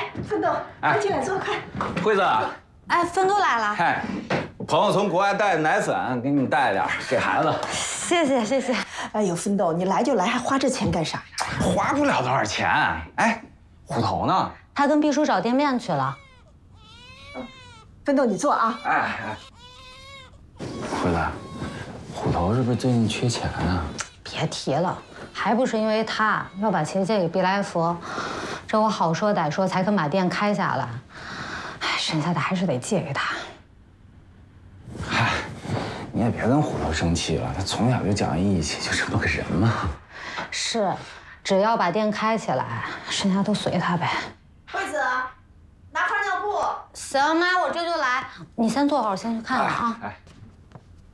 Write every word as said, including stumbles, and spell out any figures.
奋斗，快进来坐，快。 惠子， 哎，奋斗来了。 嗨，朋友从国外带的奶粉，给你们带点，给孩子。 谢谢谢谢。 哎呦，奋斗，你来就来，还花这钱干啥呀？ 花不了多少钱。哎，虎头呢？ 他跟秘书找店面去了。 奋斗，你坐啊。 哎哎，惠子，虎头是不是最近缺钱啊？ 别提了，还不是因为他要把钱借给毕来福，这我好说歹说才肯把店开下来，哎，剩下的还是得借给他。 嗨，你也别跟虎头生气了，他从小就讲义气，就这么个人嘛。 是，只要把店开起来，剩下都随他呗。 惠子，拿块尿布。 行，妈，我这就来。你先坐会儿，我先去看看啊。 哎。哎